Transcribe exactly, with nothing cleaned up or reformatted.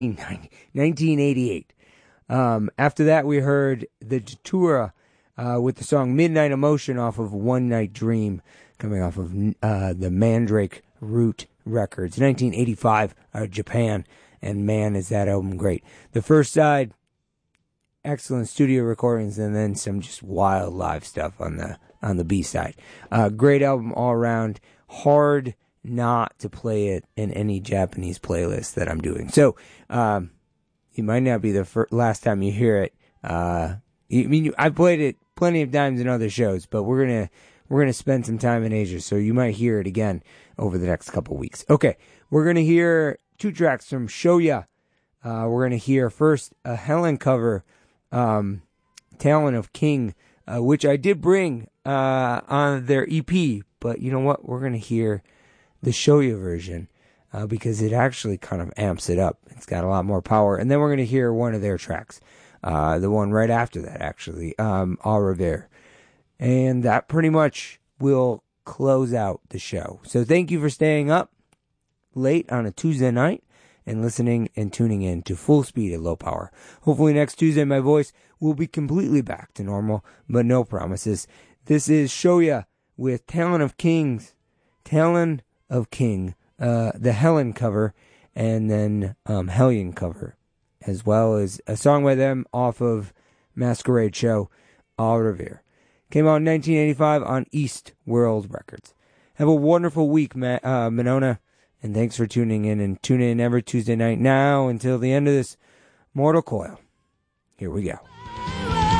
nineteen eighty-eight. Um, after that, we heard the Datura uh, with the song Midnight Emotion off of One Night Dream, coming off of uh, the Mandrake Root Records, nineteen eighty-five, out of Japan. And man, is that album great. The first side, excellent studio recordings, and then some just wild live stuff on the on the B side. Uh, great album all around. Hard not to play it in any Japanese playlist that I'm doing. So, um, it might not be the first, last time you hear it. Uh, I mean, I played it plenty of times in other shows, but we're gonna we're gonna spend some time in Asia, so you might hear it again over the next couple weeks. Okay, we're gonna hear two tracks from Shoya. Uh, we're gonna hear first a Helen cover, um, "Talon of King," uh, which I did bring uh, on their E P, but you know what? We're gonna hear the Shoya version. Uh, because it actually kind of amps it up. It's got a lot more power. And then we're going to hear one of their tracks. Uh, the one right after that, actually. Um, Au revoir. And that pretty much will close out the show. So thank you for staying up late on a Tuesday night and listening and tuning in to Full Speed at Low Power. Hopefully next Tuesday my voice will be completely back to normal, but no promises. This is Shoya with Talon of Kings. Talon of King. Uh, the Helen cover, and then um, Hellion cover, as well as a song by them off of Masquerade Show, Au revoir. Came out in nineteen eighty-five on East World Records. Have a wonderful week, Ma- uh, Monona, and thanks for tuning in, and tune in every Tuesday night now until the end of this Mortal Coil. Here we go.